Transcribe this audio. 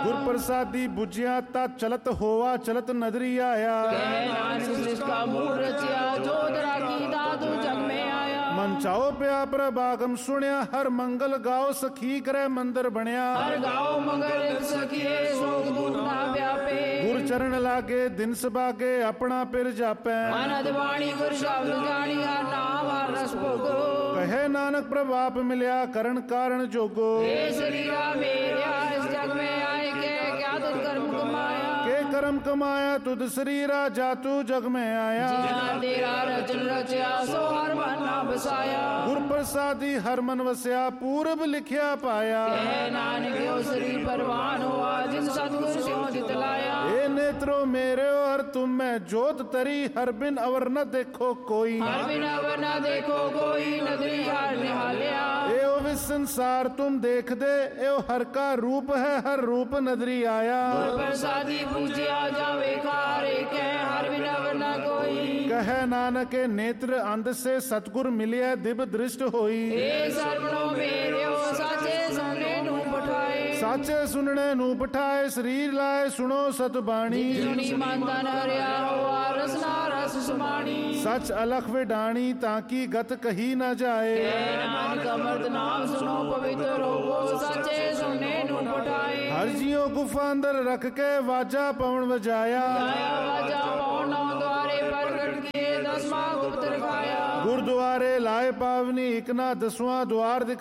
ਗੁਰ ਪ੍ਰਸਾਦੀ ਬੁਝਿਆ ਤਾ ਚਲਤ ਹੋਆ ਚਲਤ ਨਦਰੀ ਆਇਆ। ਕਹਿ ਨਾਨਕ ਜਿਸਕਾ ਮੂਲ ਰਚਿਆ ਜੋ ਦਰਾ ਕੀ ਦਾਤੂ ਜਗ में आया। ਮਨ ਚਾਓ ਪਿਆ ਪ੍ਰਭਾਗਮ ਸੁਣਿਆ ਹਰ ਮੰਗਲ ਗਾਓ ਸਖੀ ਕਰੇ ਮੰਦਰ ਬਣਿਆ। ਹਰ ਗਾਓ ਮੰਗਲ ਸਖੀਏ ਸੋਗ ਦੁਖ ਨਾ ਵਿਆਪੇ। ਗੁਰ ਚਰਨ ਲਾਗੇ ਦਿਨ ਸਬਾਗੇ ਆਪਣਾ ਪਿਰ ਜਾਪੈ। ਮਨ ਅਦਵਾਣੀ ਗੁਰ ਸ਼ਬਦ ਜਾਣੀਆ ਨਾਮ ਹਰ ਰਸ ਭੋਗੋ। ਕਹੇ ਨਾਨਕ ਪ੍ਰਭਾਪ ਮਿਲਿਆ ਕਰਨ ਕਾਰਨ ਜੋਗੋ। हे शरीरा मेरा इस जग में आए के क्या तुझ कर्म कमाया। के कर्म कमाया तुद शरीरा जातू जग में आया। जिना तेरा रचन रचया सो हर मन ना बसाया। गुर प्रसादी हर मन वस्या पूरब लिखिया पाया। कह नानक यो शरीर परवान हुआ जिन सतगुर स्यों जितलाया। ए नेत्रो मेरे हर तुम में जोत तरी हर बिन अवर न देखो कोई। हर बिन अवर न देखो कोई नगरी हर निहालिया। एओ विस संसार तुम देख दे एओ हर का रूप है हर रूप नदरी आया। गुर प्रसादी पूजिया जावे खारे के हर बिन अवर न कोई। कहे नानक नेत्र अंध से सतगुर मिलिया दिव्य दृष्ट होई। हे सरवणो मेरे साचे सुनने नू पठाए। साचे सुनने नू पठाए शरीर लाए सुनो सतबाणी। सुनी मन तन हरिया हुआ रसना रस समानी। सच अलख विडाणी ताकि गत कही न जाए। नानक अमृत नाम सुनो पवित्र होवो साचे सुनने नू पठाए। हर जियो गुफा अंदर रख के वाजा पवन बजाया। वाजा पवन द्वारे प्रगट किए दसवां गुप्त रखाया। गुरुद्वारे लाए पावनी इकना दसवां द्वार दिखा